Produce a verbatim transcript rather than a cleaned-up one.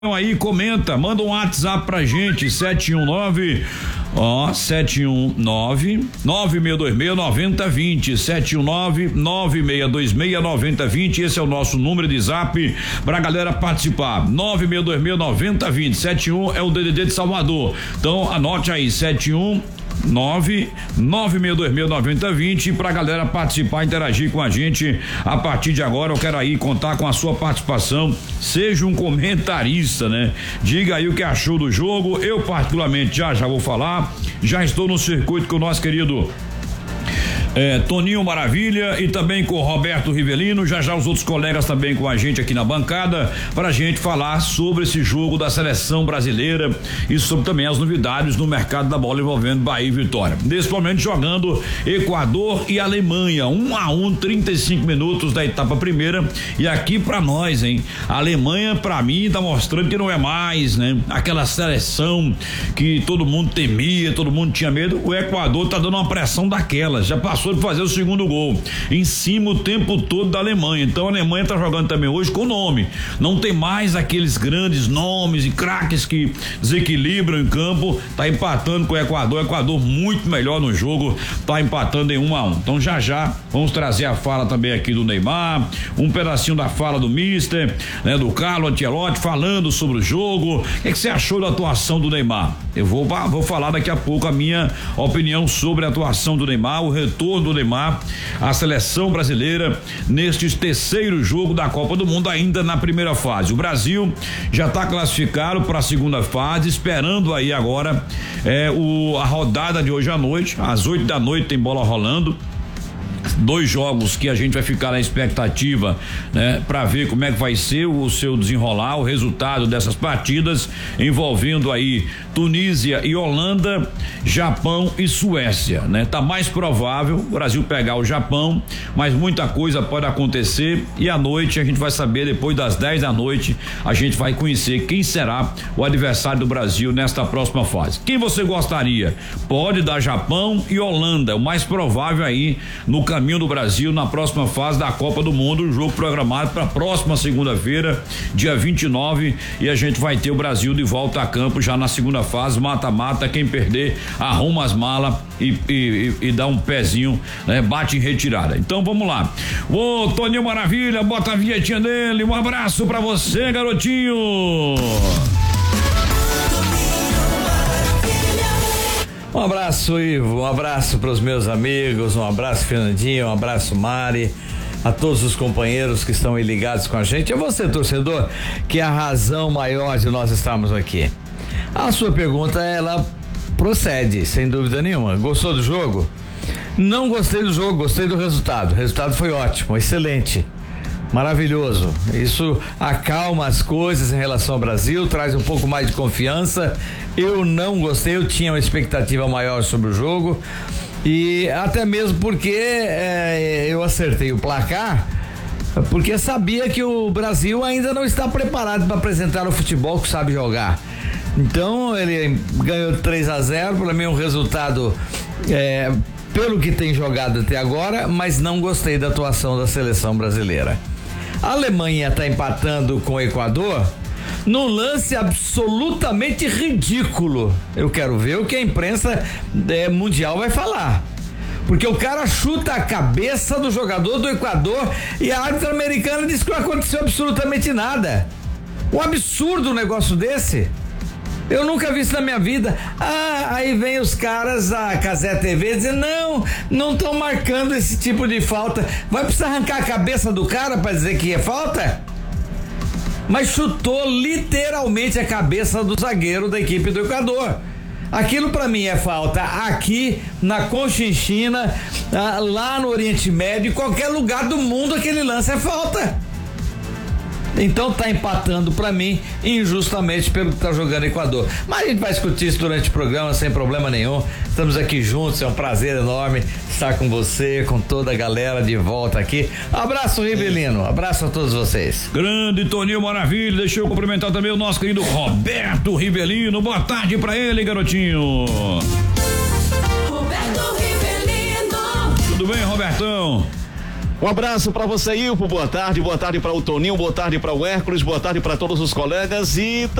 Aí, comenta, manda um WhatsApp pra gente, sete um nove, ó, sete um nove, nove seis dois seis, nove zero dois zero, sete um nove, nove seis dois seis, nove zero dois zero, esse é o nosso número de zap pra galera participar, nove seis dois seis, nove zero dois zero, sete um é o D D D de Salvador, então anote aí, sete um nove nove seis dois seis, nove zero dois zero pra galera participar, interagir com a gente. A partir de agora eu quero aí contar com a sua participação, seja um comentarista, né? Diga aí o que achou do jogo. Eu particularmente já já vou falar, já estou no circuito com o nosso querido É, Toninho Maravilha e também com o Roberto Rivelino, já já os outros colegas também com a gente aqui na bancada, pra gente falar sobre esse jogo da seleção brasileira e sobre também as novidades no mercado da bola envolvendo Bahia e Vitória. Nesse momento jogando Equador e Alemanha, um a um, trinta e cinco minutos da etapa primeira, e aqui pra nós, hein? A Alemanha pra mim tá mostrando que não é mais, né? Aquela seleção que todo mundo temia, todo mundo tinha medo. O Equador tá dando uma pressão daquela, já passou de fazer o segundo gol em cima o tempo todo da Alemanha. Então a Alemanha tá jogando também hoje com nome, não tem mais aqueles grandes nomes e craques que desequilibram em campo, tá empatando com o Equador, o Equador muito melhor no jogo, tá empatando em um a um. Então já já vamos trazer a fala também aqui do Neymar, um pedacinho da fala do mister, né, do Carlo Ancelotti falando sobre o jogo. O que, é que você achou da atuação do Neymar? Eu vou, vou falar daqui a pouco a minha opinião sobre a atuação do Neymar, o retorno do Neymar à seleção brasileira neste terceiro jogo da Copa do Mundo, ainda na primeira fase. O Brasil já está classificado para a segunda fase, esperando aí agora é, o, a rodada de hoje à noite, às oito da noite tem bola rolando. Dois jogos que a gente vai ficar na expectativa, né, para ver como é que vai ser o seu desenrolar, o resultado dessas partidas, envolvendo aí Tunísia e Holanda, Japão e Suécia, né? Tá mais provável o Brasil pegar o Japão, mas muita coisa pode acontecer e à noite a gente vai saber, depois das dez da noite, a gente vai conhecer quem será o adversário do Brasil nesta próxima fase. Quem você gostaria? Pode dar Japão e Holanda, o mais provável aí no caminho do Brasil na próxima fase da Copa do Mundo, o jogo programado para a próxima segunda-feira, dia vinte e nove, e a gente vai ter o Brasil de volta a campo já na segunda fase, mata-mata, quem perder arruma as malas e, e, e, e dá um pezinho, né? Bate em retirada. Então vamos lá. Ô Toninho Maravilha, bota a vinhetinha dele, um abraço pra você, garotinho. Um abraço, Ivo, um abraço para os meus amigos, um abraço, Fernandinho, um abraço, Mari, a todos os companheiros que estão aí ligados com a gente. É você, torcedor, que é a razão maior de nós estarmos aqui. A sua pergunta, ela procede, sem dúvida nenhuma. Gostou do jogo? Não gostei do jogo, gostei do resultado. O resultado foi ótimo, excelente. Maravilhoso, isso acalma as coisas em relação ao Brasil, traz um pouco mais de confiança. Eu não gostei, eu tinha uma expectativa maior sobre o jogo e até mesmo porque é, eu acertei o placar, porque sabia que o Brasil ainda não está preparado para apresentar o futebol que sabe jogar. Então ele ganhou três a zero, para mim um resultado é, pelo que tem jogado até agora, mas não gostei da atuação da seleção brasileira. A Alemanha está empatando com o Equador num lance absolutamente ridículo. Eu quero ver o que a imprensa é, mundial vai falar. Porque o cara chuta a cabeça do jogador do Equador e a árbitra americana diz que não aconteceu absolutamente nada. Um absurdo um negócio desse. Eu nunca vi isso na minha vida. Ah, aí vem os caras da Cazé T V dizendo, não, não estão marcando esse tipo de falta. Vai precisar arrancar a cabeça do cara para dizer que é falta? Mas chutou literalmente a cabeça do zagueiro da equipe do Equador. Aquilo para mim é falta aqui na Conchinchina, lá no Oriente Médio, em qualquer lugar do mundo aquele lance é falta. Então tá empatando pra mim injustamente pelo que tá jogando o Equador. Mas a gente vai discutir isso durante o programa sem problema nenhum. Estamos aqui juntos, é um prazer enorme estar com você, com toda a galera de volta aqui. Abraço, Rivelino, abraço a todos vocês. Grande Toninho Maravilha, deixa eu cumprimentar também o nosso querido Roberto Rivelino. Boa tarde pra ele, garotinho. Roberto Rivelino. Tudo bem, Robertão? Um abraço para você, Ilpo, boa tarde, boa tarde para o Toninho, boa tarde para o Hércules, boa tarde para todos os colegas e